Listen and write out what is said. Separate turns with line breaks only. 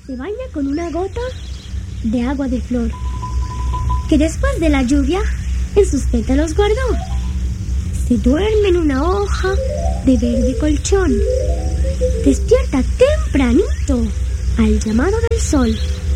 se baña con una gota de agua de flor, que después de la lluvia en sus pétalos guardó. Se duerme en una hoja de verde colchón. Despierta tempranito al llamado del sol.